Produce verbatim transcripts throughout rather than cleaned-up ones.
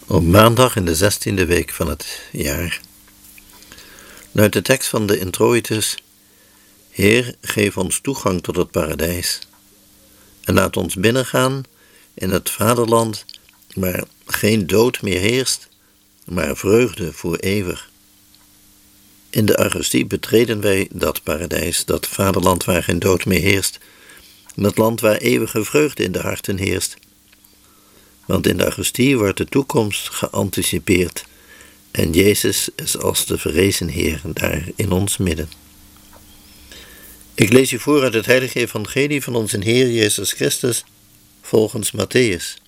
Op maandag in de zestiende week van het jaar luidt de tekst van de introitus: Heer, geef ons toegang tot het paradijs en laat ons binnengaan in het vaderland waar geen dood meer heerst, maar vreugde voor eeuwig. In de Eucharistie betreden wij dat paradijs, dat vaderland waar geen dood meer heerst, dat land waar eeuwige vreugde in de harten heerst. Want in de Eucharistie wordt de toekomst geanticipeerd en Jezus is als de verrezen Heer daar in ons midden. Ik lees u voor uit het heilige evangelie van onze Heer Jezus Christus volgens Matthäus.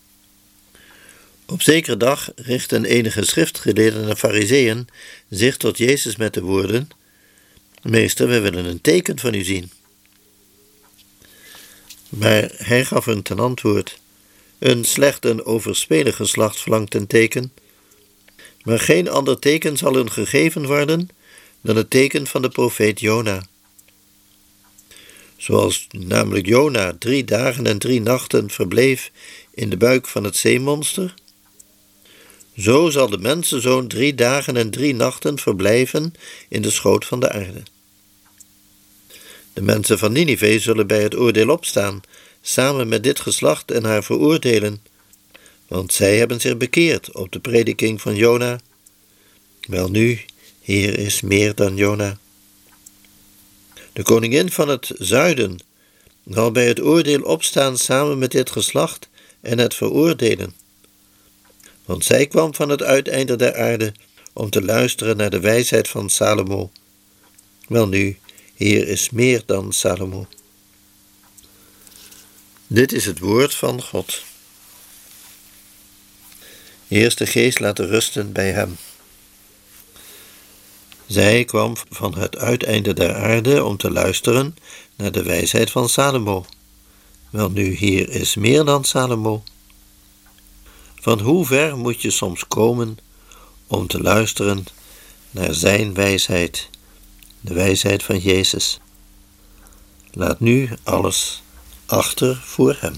Op zekere dag richtten enige schriftgeleerden en farizeeën zich tot Jezus met de woorden: Meester, wij willen een teken van u zien. Maar hij gaf hun ten antwoord: Een slecht en overspelig geslacht verlangt een teken, maar geen ander teken zal hun gegeven worden dan het teken van de profeet Jona. Zoals namelijk Jona drie dagen en drie nachten verbleef in de buik van het zeemonster, zo zal de mensenzoon drie dagen en drie nachten verblijven in de schoot van de aarde. De mensen van Ninive zullen bij het oordeel opstaan, samen met dit geslacht en haar veroordelen, want zij hebben zich bekeerd op de prediking van Jona. Welnu, hier is meer dan Jona. De koningin van het zuiden zal bij het oordeel opstaan samen met dit geslacht en het veroordelen, want zij kwam van het uiteinde der aarde om te luisteren naar de wijsheid van Salomo. Welnu, hier is meer dan Salomo. Dit is het woord van God. Eerst de geest laten rusten bij hem. Zij kwam van het uiteinde der aarde om te luisteren naar de wijsheid van Salomo. Welnu, hier is meer dan Salomo. Van hoe ver moet je soms komen om te luisteren naar zijn wijsheid, de wijsheid van Jezus? Laat nu alles achter voor hem.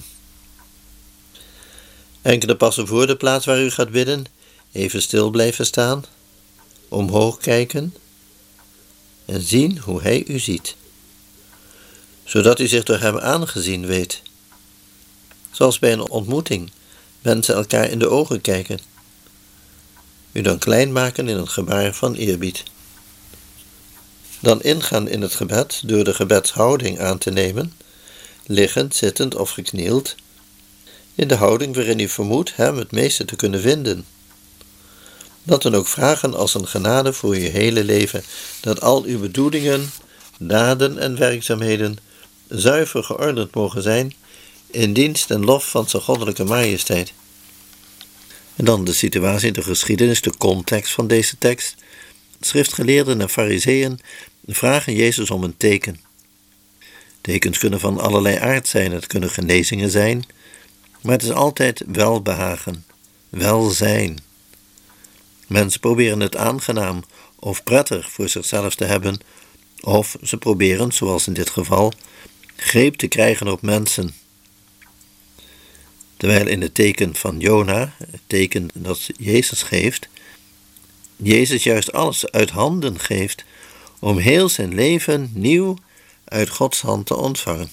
Enkele passen voor de plaats waar u gaat bidden, even stil blijven staan, omhoog kijken en zien hoe hij u ziet, zodat u zich door hem aangezien weet. Zoals bij een ontmoeting mensen elkaar in de ogen kijken. U dan klein maken in een gebaar van eerbied. Dan ingaan in het gebed door de gebedshouding aan te nemen, liggend, zittend of geknield, in de houding waarin u vermoedt hem het meeste te kunnen vinden. Dat dan ook vragen als een genade voor uw hele leven, dat al uw bedoelingen, daden en werkzaamheden zuiver geordend mogen zijn, in dienst en lof van zijn goddelijke majesteit. En dan de situatie, de geschiedenis, de context van deze tekst. Schriftgeleerden en farizeeën vragen Jezus om een teken. Tekens kunnen van allerlei aard zijn, het kunnen genezingen zijn, maar het is altijd welbehagen, welzijn. Mensen proberen het aangenaam of prettig voor zichzelf te hebben, of ze proberen, zoals in dit geval, greep te krijgen op mensen. Terwijl in het teken van Jona, het teken dat Jezus geeft, Jezus juist alles uit handen geeft om heel zijn leven nieuw uit Gods hand te ontvangen.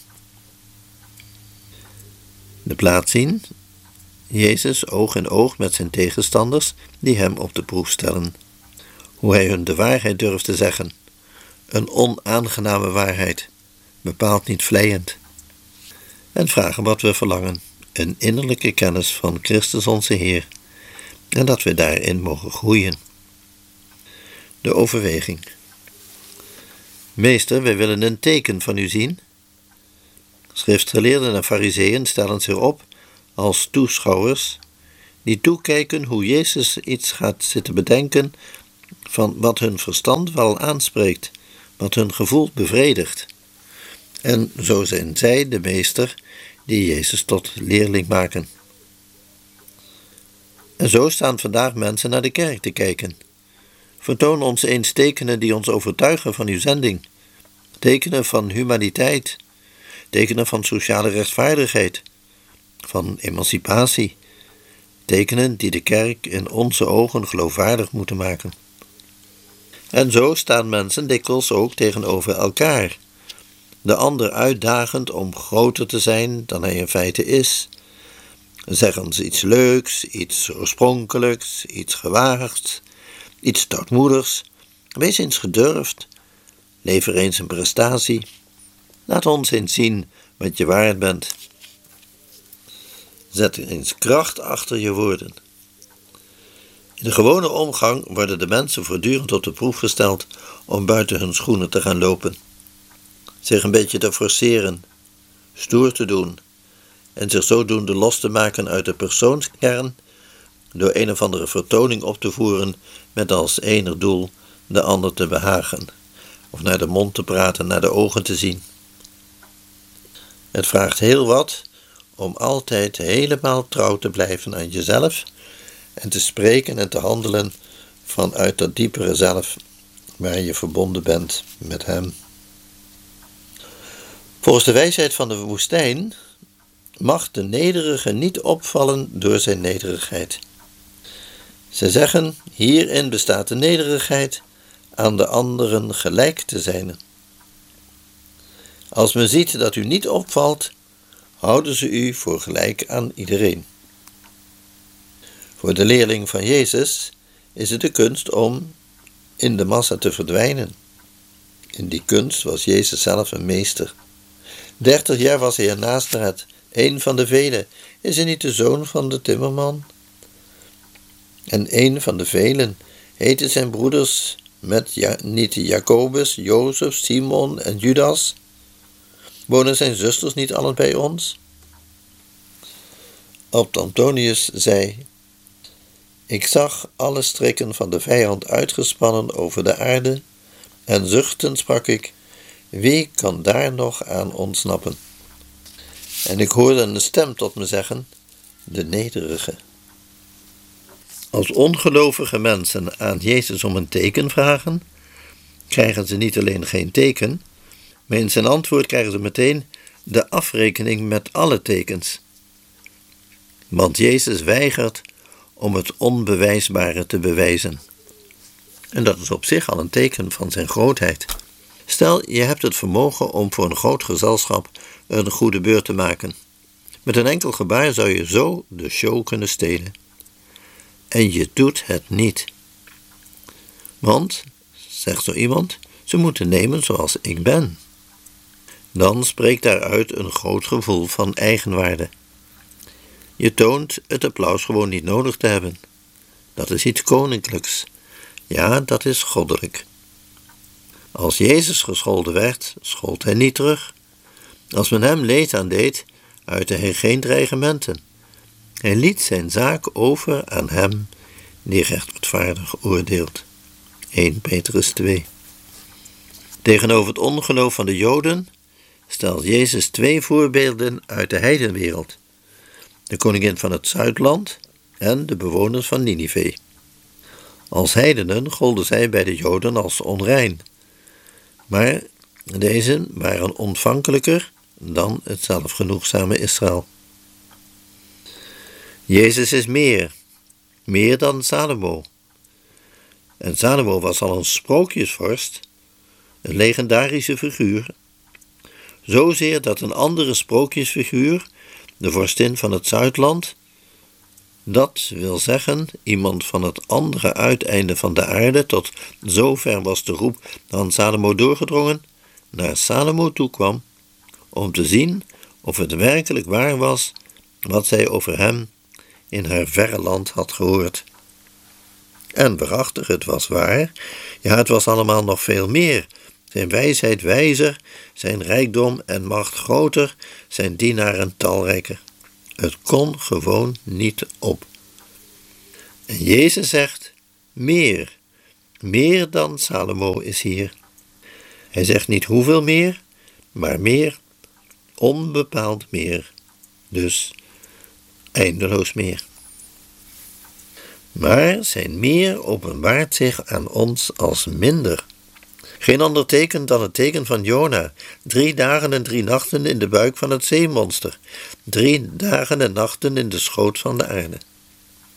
De plaats zien, Jezus oog in oog met zijn tegenstanders die hem op de proef stellen. Hoe hij hun de waarheid durft te zeggen, een onaangename waarheid, bepaald niet vleiend. En vragen wat we verlangen, een innerlijke kennis van Christus onze Heer, en dat we daarin mogen groeien. De overweging. Meester, wij willen een teken van u zien. Schriftgeleerden en farizeeën stellen zich op als toeschouwers die toekijken hoe Jezus iets gaat zitten bedenken van wat hun verstand wel aanspreekt, wat hun gevoel bevredigt. En zo zijn zij de meester die Jezus tot leerling maken. En zo staan vandaag mensen naar de kerk te kijken. Vertoon ons eens tekenen die ons overtuigen van uw zending, tekenen van humaniteit, tekenen van sociale rechtvaardigheid, van emancipatie, tekenen die de kerk in onze ogen geloofwaardig moeten maken. En zo staan mensen dikwijls ook tegenover elkaar, de ander uitdagend om groter te zijn dan hij in feite is. Zeggen ze iets leuks, iets oorspronkelijks, iets gewaagds, iets stoutmoedigs. Wees eens gedurfd, lever eens een prestatie. Laat ons eens zien wat je waard bent. Zet eens kracht achter je woorden. In de gewone omgang worden de mensen voortdurend op de proef gesteld om buiten hun schoenen te gaan lopen, zich een beetje te forceren, stoer te doen en zich zodoende los te maken uit de persoonskern door een of andere vertoning op te voeren met als enig doel de ander te behagen of naar de mond te praten, naar de ogen te zien. Het vraagt heel wat om altijd helemaal trouw te blijven aan jezelf en te spreken en te handelen vanuit dat diepere zelf waar je verbonden bent met hem. Volgens de wijsheid van de woestijn mag de nederige niet opvallen door zijn nederigheid. Ze zeggen, hierin bestaat de nederigheid, aan de anderen gelijk te zijn. Als men ziet dat u niet opvalt, houden ze u voor gelijk aan iedereen. Voor de leerling van Jezus is het de kunst om in de massa te verdwijnen. In die kunst was Jezus zelf een meester. Dertig jaar was hij in Nazaret, een van de velen. Is hij niet de zoon van de timmerman? En een van de velen heten zijn broeders met ja, niet Jacobus, Jozef, Simon en Judas? Wonen zijn zusters niet allen bij ons? Opt Antonius zei: ik zag alle strikken van de vijand uitgespannen over de aarde, en zuchtend sprak ik, wie kan daar nog aan ontsnappen? En ik hoorde een stem tot me zeggen, de nederige. Als ongelovige mensen aan Jezus om een teken vragen, krijgen ze niet alleen geen teken, maar in zijn antwoord krijgen ze meteen de afrekening met alle tekens. Want Jezus weigert om het onbewijsbare te bewijzen. En dat is op zich al een teken van zijn grootheid. Stel, je hebt het vermogen om voor een groot gezelschap een goede beurt te maken. Met een enkel gebaar zou je zo de show kunnen stelen. En je doet het niet. Want, zegt zo iemand, ze moeten nemen zoals ik ben. Dan spreekt daaruit een groot gevoel van eigenwaarde. Je toont het applaus gewoon niet nodig te hebben. Dat is iets koninklijks. Ja, dat is goddelijk. Als Jezus gescholden werd, schold hij niet terug. Als men hem leed aandeed, uitte hij geen dreigementen. Hij liet zijn zaak over aan hem die rechtvaardig oordeelt. Eerste Petrus twee. Tegenover het ongeloof van de Joden stelt Jezus twee voorbeelden uit de heidenwereld. De koningin van het Zuidland en de bewoners van Ninive. Als heidenen golden zij bij de Joden als onrein. Maar deze waren ontvankelijker dan het zelfgenoegzame Israël. Jezus is meer, meer dan Salomo. En Salomo was al een sprookjesvorst, een legendarische figuur. Zozeer dat een andere sprookjesfiguur, de vorstin van het Zuidland, dat wil zeggen, iemand van het andere uiteinde van de aarde, tot zover was de roep aan Salomo doorgedrongen, naar Salomo toe kwam, om te zien of het werkelijk waar was wat zij over hem in haar verre land had gehoord. En waarachtig, het was waar, ja, het was allemaal nog veel meer. Zijn wijsheid wijzer, zijn rijkdom en macht groter, zijn dienaren talrijker. Het kon gewoon niet op. En Jezus zegt, meer, meer dan Salomo is hier. Hij zegt niet hoeveel meer, maar meer, onbepaald meer. Dus eindeloos meer. Maar zijn meer openbaart zich aan ons als minder. Geen ander teken dan het teken van Jona, drie dagen en drie nachten in de buik van het zeemonster, drie dagen en nachten in de schoot van de aarde.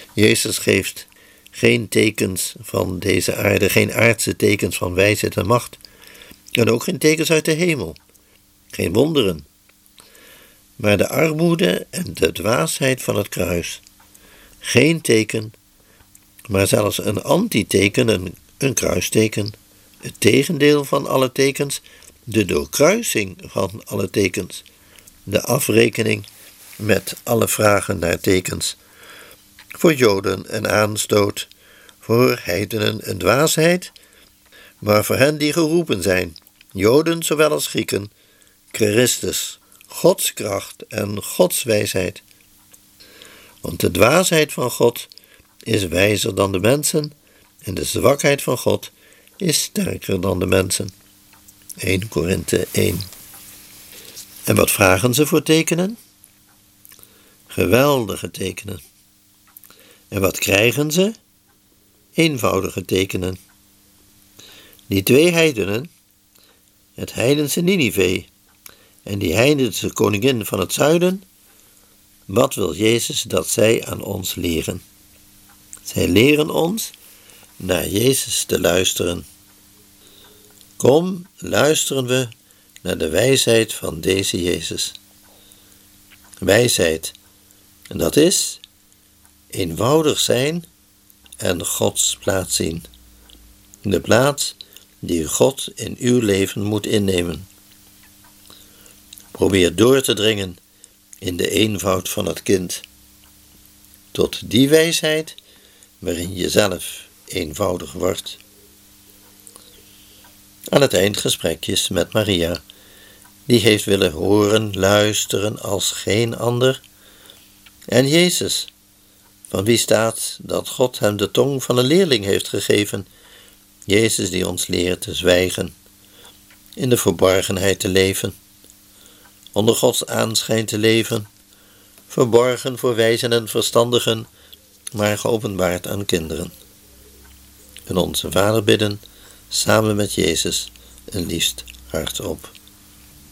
Jezus geeft geen tekens van deze aarde, geen aardse tekens van wijsheid en macht. En ook geen tekens uit de hemel. Geen wonderen. Maar de armoede en de dwaasheid van het kruis. Geen teken, maar zelfs een antiteken, een, een kruisteken. Het tegendeel van alle tekens, de doorkruising van alle tekens. De afrekening met alle vragen naar tekens. Voor Joden een aanstoot, voor heidenen een dwaasheid, maar voor hen die geroepen zijn, Joden zowel als Grieken, Christus, Gods kracht en Gods wijsheid. Want de dwaasheid van God is wijzer dan de mensen en de zwakheid van God is sterker dan de mensen. Eerste Korinthe één. En wat vragen ze voor tekenen? Geweldige tekenen. En wat krijgen ze? Eenvoudige tekenen. Die twee heidenen, het heidense Ninive en die heidense koningin van het zuiden, wat wil Jezus dat zij aan ons leren? Zij leren ons naar Jezus te luisteren. Kom, luisteren we naar de wijsheid van deze Jezus. Wijsheid, en dat is eenvoudig zijn en Gods plaats zien. De plaats die God in uw leven moet innemen. Probeer door te dringen in de eenvoud van het kind. Tot die wijsheid waarin je zelf eenvoudig wordt. Aan het eind gesprekjes met Maria, die heeft willen horen, luisteren als geen ander. En Jezus, van wie staat dat God hem de tong van een leerling heeft gegeven. Jezus die ons leert te zwijgen, in de verborgenheid te leven, onder Gods aanschijn te leven, verborgen voor wijzen en verstandigen, maar geopenbaard aan kinderen. En onze Vader bidden, samen met Jezus, een liefst hardop.